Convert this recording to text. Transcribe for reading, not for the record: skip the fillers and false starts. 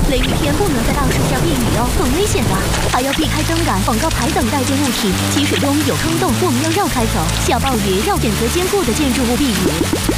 雷雨天不能在大树下避雨哦，很危险的，还要避开灯杆、广告牌等带电物体。积水中有坑洞，我们要绕开走。下暴雨要选择坚固的建筑物避雨。